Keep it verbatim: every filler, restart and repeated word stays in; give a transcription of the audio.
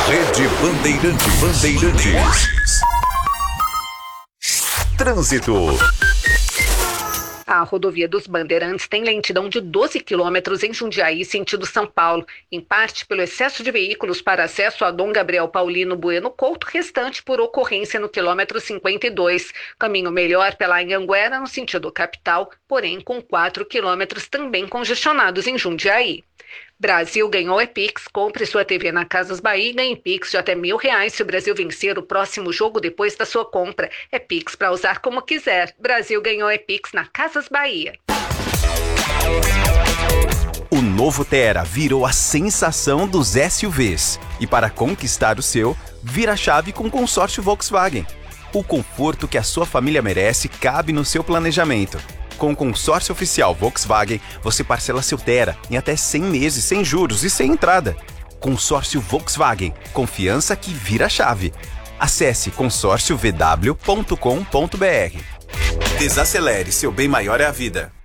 Rede Bandeirantes. Bandeirantes. Trânsito. A rodovia dos Bandeirantes tem lentidão de doze quilômetros em Jundiaí, sentido São Paulo, em parte pelo excesso de veículos para acesso a Dom Gabriel Paulino Bueno Couto, restante por ocorrência no quilômetro cinquenta e dois. Caminho melhor pela Anhanguera, no sentido capital, porém com quatro quilômetros também congestionados em Jundiaí. Brasil ganhou é Pix, compre sua T V na Casas Bahia e ganhe Pix de até mil reais se o Brasil vencer o próximo jogo depois da sua compra. É Pix para usar como quiser. Brasil ganhou é Pix na Casas Bahia. O novo Tera virou a sensação dos S U Vs. E para conquistar o seu, vira a chave com o consórcio Volkswagen. O conforto que a sua família merece cabe no seu planejamento. Com o consórcio oficial Volkswagen, você parcela seu Tera em até cem meses sem juros e sem entrada. Consórcio Volkswagen. Confiança que vira chave. Acesse consórcio v w ponto com ponto b r. Desacelere, seu bem maior é a vida.